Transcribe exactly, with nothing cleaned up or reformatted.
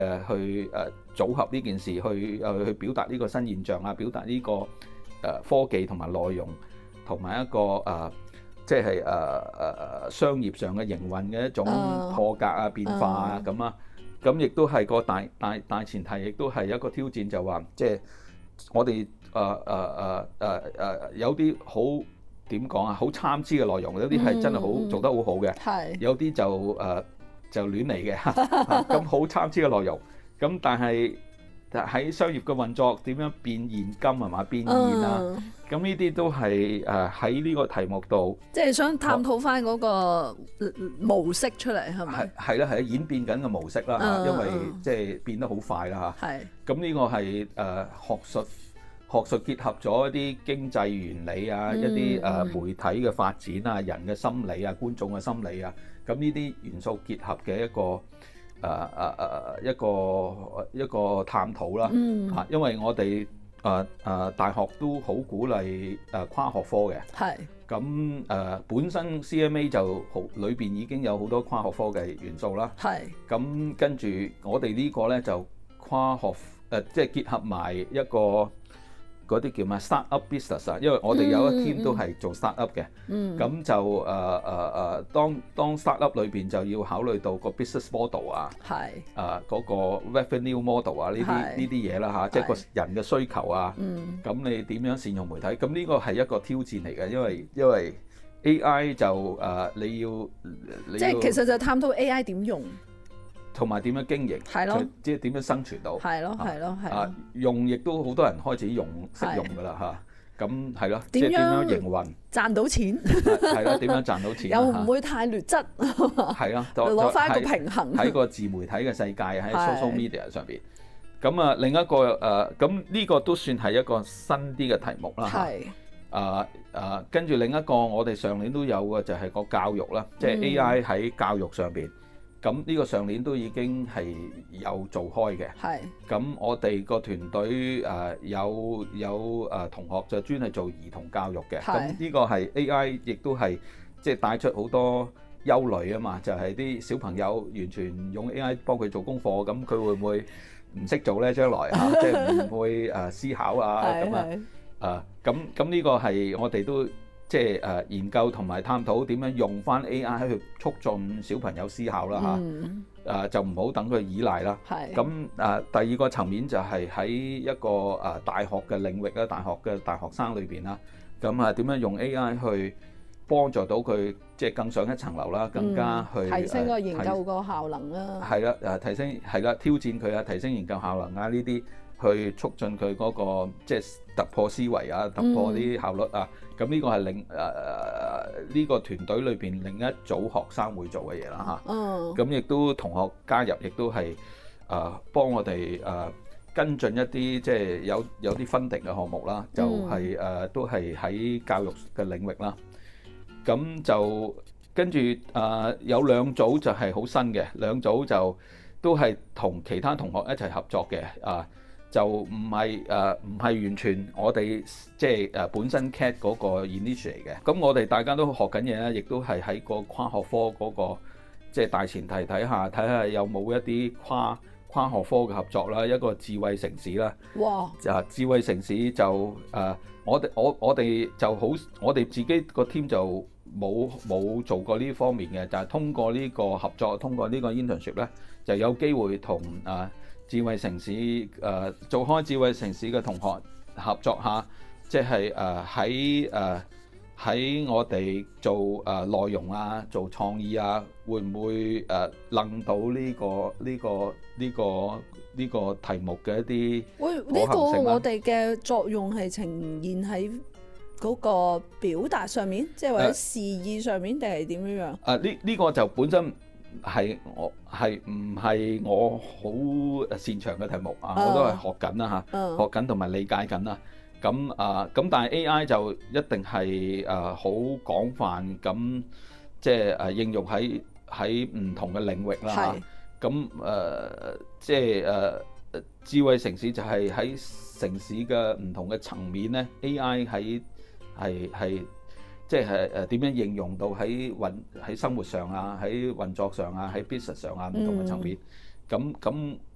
誒去誒組合呢件事，去誒去表達呢個新現象啊，表達呢個誒科技同埋內容，同埋一個誒即係誒誒商業上嘅營運嘅一種破格啊、變化啊咁啊，咁亦都係個大大大前提，亦都係一個挑戰，就話即係我哋誒誒誒誒誒有啲好點講啊，好參差嘅內容，有啲係真係好做得好好嘅，有啲就誒就亂嚟嘅，咁好參差嘅內容，咁但係喺商業嘅運作點樣變現金係嘛，變現啊，咁呢啲都係誒喺呢個題目度， 即係想探討翻嗰個模式出嚟係咪？ 係係啦，係演變緊嘅模式啦嚇，因為即係變得好快啦嚇。係。咁呢個係誒學術學術結合咗一啲經濟原理啊，一啲誒媒體嘅發展啊，人嘅心理啊，觀眾嘅心理啊，咁呢啲元素結合嘅一個。誒誒誒一個一個探討啦，嚇、嗯，因為我哋誒誒大學都好鼓勵誒跨學科嘅，係是，咁誒、呃、本身 C M A 就好裏邊已經有好多跨學科嘅元素啦，係是，咁跟住我哋呢個咧就跨學誒、呃，即係結合埋一個。嗰啲叫咩 startup business 啊，因為我哋有一 team 都係做 startup 嘅，咁、嗯嗯、就誒誒誒，當當 startup 裏邊就要考慮到個 business model 啊，係誒嗰個 revenue model 啊，呢啲呢啲嘢啦嚇，即係個人嘅需求啊，咁、嗯、你點樣善用媒體？咁呢個係一個挑戰嚟嘅，因為因為 A I 就誒、呃、你要，你要即係其實就探討 A I 點用。 同埋點樣經營，係咯，即係點樣生存到， 係咯，係咯，係啊，用亦都好多人開始用，識用㗎啦嚇，咁係咯，即係點樣營運， 賺到錢， 係咯，點樣賺到錢， 又唔會太劣質， 係咯， 攞翻一個平衡喺個自媒體嘅世界喺 social media 上邊，咁啊另一個誒，咁呢個都算係一個新啲嘅題目啦，係，啊啊，跟住另一個我哋上年都有嘅就係個教育啦，即係 A I 喺教育上邊。咁呢個上年都已經係有做開嘅，係。咁我哋個團隊誒有有誒同學就專係做兒童教育嘅，咁呢個係 A I 亦都係即係帶出好多憂慮啊嘛，就係啲小朋友完全用 A I 幫佢做功課，咁佢會唔會唔識做咧？將來嚇，即係唔會誒思考啊咁啊，誒咁咁呢個係我哋都。即係誒研究同埋探討點樣用翻 A I 去促進小朋友思考啦嚇，誒、嗯啊、就唔好等佢依賴啦。係咁誒，第二個層面就係喺一個誒、啊、大學嘅領域啦，大學嘅大學生裏邊啦，咁啊點樣用 A I 去幫助到佢，即係更上一層樓啦，更加去、 嗯、提升個研究個效能啦。係啦，誒提升係啦，挑戰佢啊，提升研究效能啊呢啲。去促進佢嗰、那個即係突破思維啊，突破啲效率啊，咁呢、嗯、個係另誒呢個團隊裏邊另一組學生會做嘅嘢啦嚇。咁亦、嗯、都同學加入，亦都係誒、呃、幫我哋誒、呃、跟進一啲即係有有啲 funding 嘅項目啦，就係、是、誒、呃、都係喺教育嘅領域啦。咁就跟住誒、呃、有兩組就係好新嘅，兩組就都係同其他同學一齊合作嘅啊。就唔係誒唔係完全我哋即係誒本身 C A T 嗰個 initiate 嘅，咁我哋大家都學緊嘢咧，亦都係喺個跨學科嗰個即係大前提底下，睇下有冇一啲跨跨學科嘅合作啦，一個智慧城市啦。哇！啊，智慧城市就誒我哋我我哋就好，我哋自己個 team 就冇冇做過呢方面嘅，就係通過呢個合作，通過呢個 internship 咧，就有機會同誒。智慧城市誒、呃、做開智慧城市嘅同學合作下，即係誒喺誒喺我哋做誒、呃、內容啊，做創意啊，會唔會誒諗到呢、這個呢、這個呢、這個呢、這個題目嘅一啲可行性？喂，呢個我哋嘅作用係呈現喺嗰個表達上面，即係或者示意上面，定係點樣樣？ 誒呢呢個就本身。係我係唔係我好擅長嘅題目啊？我都係學緊啦嚇，學緊同埋理解緊啦。咁啊咁，但係 A I 就一定係誒好廣泛咁，即係誒應用喺喺唔同嘅領域啦。咁誒即係誒智慧城市就係喺城市嘅唔同嘅層面咧 ，A I 喺係係。即係誒點樣應用到喺運喺生活上啊，喺運作上啊，喺 business 上啊唔同嘅層面。咁咁